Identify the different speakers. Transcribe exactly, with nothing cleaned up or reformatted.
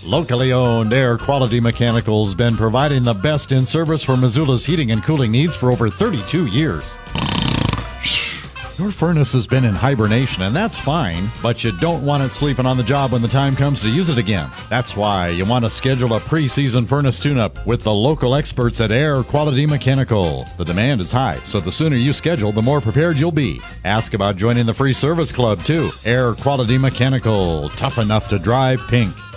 Speaker 1: Locally owned Air Quality Mechanical's been providing the best in service for Missoula's heating and cooling needs for over thirty-two years. Your furnace has been in hibernation, and that's fine, but you don't want it sleeping on the job when the time comes to use it again. That's why you want to schedule a pre-season furnace tune-up with the local experts at Air Quality Mechanical. The demand is high, so the sooner you schedule, the more prepared you'll be. Ask about joining the free service club, too. Air Quality Mechanical, tough enough to drive pink.